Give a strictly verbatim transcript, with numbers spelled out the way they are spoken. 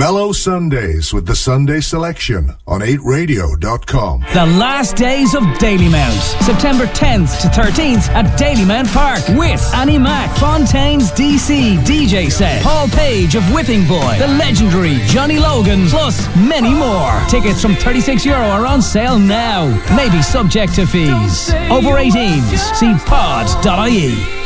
Mellow Sundays with the Sunday Selection on eight radio dot com. The last days of Dalymount, September tenth to thirteenth at Dalymount Park with Annie Mac, Fontaine's D C D J set, Paul Page of Whipping Boy, the legendary Johnny Logan, plus many more. Tickets from thirty-six euro are on sale now. Maybe subject to fees. Over eighteens, see pod dot I E.